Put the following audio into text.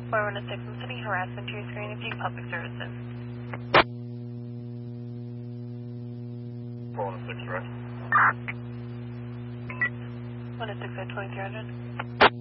416 from City Harassment to Screen and Public Services. 416, right? 116 at 2300.